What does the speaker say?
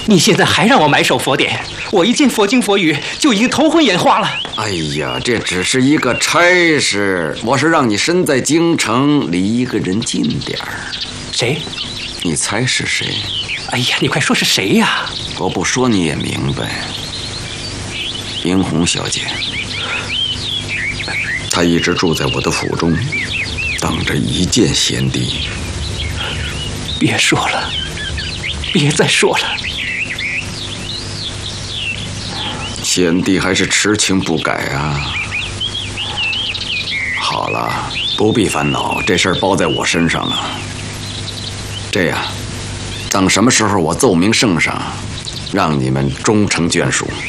你现在还让我买手佛典，我一见佛经佛语就已经头昏眼花了。 哎呀，这只是一个差事，我是让你身在京城，离一个人近点儿。 谁？ 你猜是谁？ 哎呀，你快说是谁呀？ 我不说你也明白。英红小姐，她一直住在我的府中，等着一见贤弟。 别说了，别再说了。 贤弟还是痴情不改啊。好了，不必烦恼，这事儿包在我身上了。这样，等什么时候我奏明圣上，让你们终成眷属。